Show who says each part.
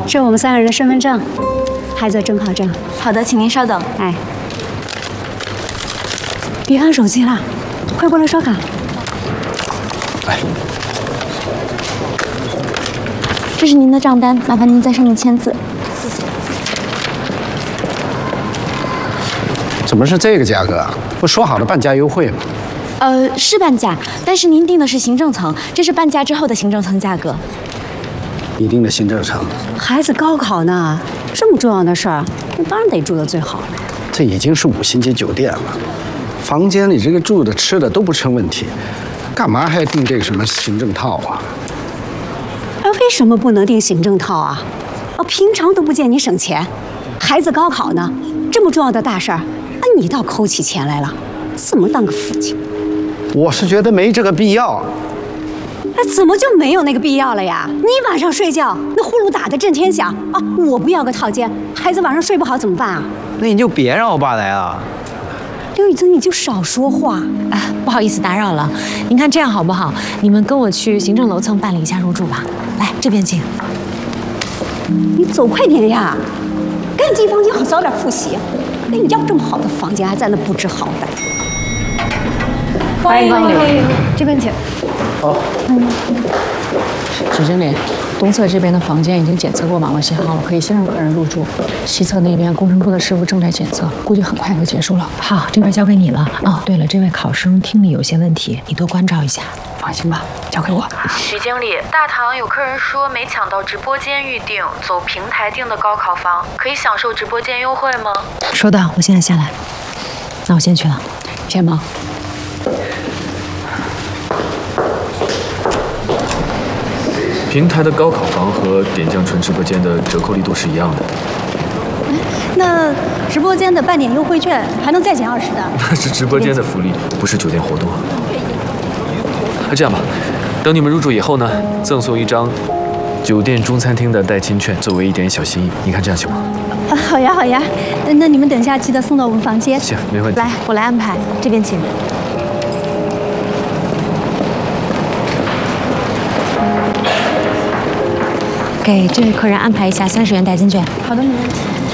Speaker 1: 这我们3个人的身份证，孩子的准考证。
Speaker 2: 好的，请您稍等。
Speaker 1: 哎，别看手机了，快过来刷卡。
Speaker 3: 哎，
Speaker 2: 这是您的账单，麻烦您在上面签字。谢谢。
Speaker 3: 怎么是这个价格啊？不说好的半价优惠吗？
Speaker 2: 是半价，但是您订的是行政层，这是半价之后的行政层价格。
Speaker 3: 你订的行政层，
Speaker 1: 孩子高考呢，这么重要的事儿，那当然得住的最好了。
Speaker 3: 这已经是5星级酒店了，房间里这个住的吃的都不成问题，干嘛还要订这个什么行政套啊？
Speaker 1: 为什么不能订行政套啊？平常都不见你省钱，孩子高考呢，这么重要的大事儿，你倒抠起钱来了，怎么当个父亲？
Speaker 3: 我是觉得没这个必要。
Speaker 1: 怎么就没有那个必要了呀？你晚上睡觉那呼噜打得震天响啊！我不要个套间，孩子晚上睡不好怎么办啊？
Speaker 4: 那你就别让我爸来了。
Speaker 1: 刘雨泽，你就少说话。
Speaker 5: 不好意思打扰了，您看这样好不好？你们跟我去行政楼层办理一下入住吧。来，这边请。
Speaker 1: 你走快点呀，赶紧进房间好早点复习。哎，你要这么好的房间，还在那不知好歹。
Speaker 5: 欢迎光临，
Speaker 1: 这边请。
Speaker 3: 好。
Speaker 6: 史经理，东侧这边的房间已经检测过网络信号了，可以先让客人入住。西侧那边工程部的师傅正在检测，估计很快就结束了。
Speaker 5: 好，这边交给你了。哦，对了，这位考生听力有些问题，你多关照一下。
Speaker 6: 放心吧，交给我。
Speaker 7: 徐经理，大堂有客人说没抢到直播间预订，走平台订的高考房，可以享受直播间优惠吗？
Speaker 5: 收到，我现在下来。那我先去了，
Speaker 6: 先忙。
Speaker 8: 平台的高考房和点将纯直播间的折扣力度是一样的。
Speaker 1: 那直播间的半点优惠券还能再减20的？
Speaker 8: 那是直播间的福利，不是酒店活动啊。那这样吧，等你们入住以后呢，赠送1张酒店中餐厅的代金券，作为一点小心意。你看这样行吗？
Speaker 1: 好呀，好呀。那你们等下记得送到我们房间。
Speaker 8: 行，没问题。
Speaker 5: 来，我来安排，这边请。给这位客人安排一下30元代金券。
Speaker 1: 好的，没问题。